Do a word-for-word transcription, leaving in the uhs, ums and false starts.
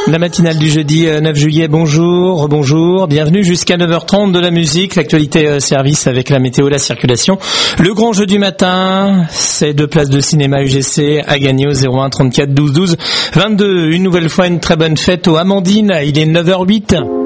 La matinale du jeudi neuf juillet, bonjour, bonjour, bienvenue jusqu'à neuf heures trente de la musique, l'actualité service avec la météo, la circulation. Le grand jeu du matin, c'est deux places de cinéma U G C à gagner au zéro un trente-quatre douze douze vingt-deux. Une nouvelle fois, une très bonne fête aux Amandines, il est neuf heures huit.